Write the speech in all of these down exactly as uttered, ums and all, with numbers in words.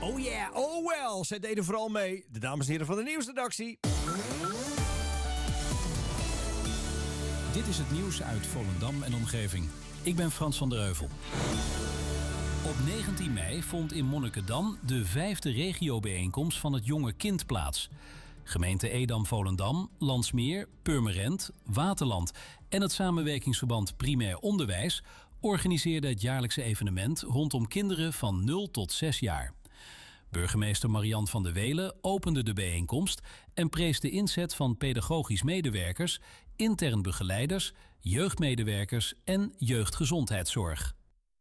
Oh yeah, oh well. Zij deden vooral mee. De dames en heren van de nieuwsredactie. Dit is het nieuws uit Volendam en omgeving. Ik ben Frans van der Heuvel. Op negentien mei vond in Monnikendam de vijfde regiobijeenkomst van het Jonge Kind plaats. Gemeente Edam-Volendam, Landsmeer, Purmerend, Waterland en het samenwerkingsverband Primair Onderwijs organiseerden het jaarlijkse evenement rondom kinderen van nul tot zes jaar. Burgemeester Marian van der Welen opende de bijeenkomst en prees de inzet van pedagogisch medewerkers, intern begeleiders, jeugdmedewerkers en jeugdgezondheidszorg.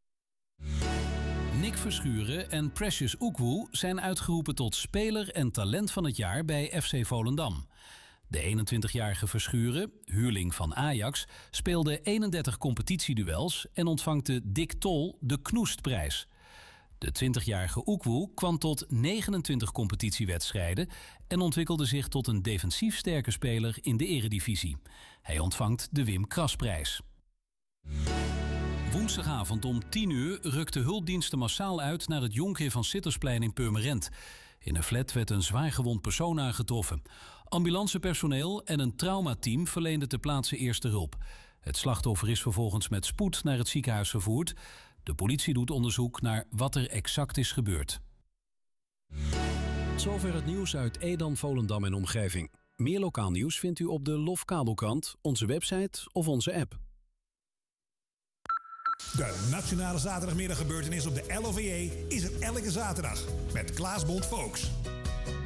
Nick Verschuren en Precious Oekwoe zijn uitgeroepen tot speler en talent van het jaar bij F C Volendam. De eenentwintigjarige Verschuren, huurling van Ajax, speelde eenendertig competitieduels en ontvangt de Dick Tol de Knoestprijs. De twintigjarige Oekwoe kwam tot negenentwintig competitiewedstrijden en ontwikkelde zich tot een defensief sterke speler in de eredivisie. Hij ontvangt de Wim Krasprijs. Woensdagavond om tien uur rukten hulpdiensten massaal uit naar het Jonkheer van Sittersplein in Purmerend. In een flat werd een zwaargewond persoon aangetroffen. Ambulancepersoneel en een traumateam verleenden ter plaatse eerste hulp. Het slachtoffer is vervolgens met spoed naar het ziekenhuis vervoerd. De politie doet onderzoek naar wat er exact is gebeurd. Zover het nieuws uit Edam, Volendam en omgeving. Meer lokaal nieuws vindt u op de Lof Kabelkrant, onze website of onze app. De Nationale Zaterdagmiddaggebeurtenis op de L O V J is er elke zaterdag met Klaas Bond Volks.